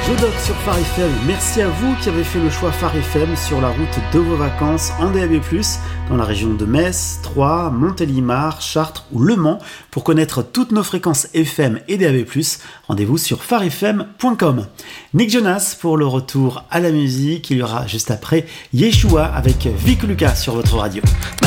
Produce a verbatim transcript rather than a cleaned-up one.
Jodoc sur Phare F M, merci à vous qui avez fait le choix Phare F M sur la route de vos vacances en D A B plus, dans la région de Metz, Troyes, Montélimar, Chartres ou Le Mans. Pour connaître toutes nos fréquences F M et D A B plus, rendez-vous sur phare f m point com. Nick Jonas pour le retour à la musique, il y aura juste après Yeshua avec Vic Lucas sur votre radio.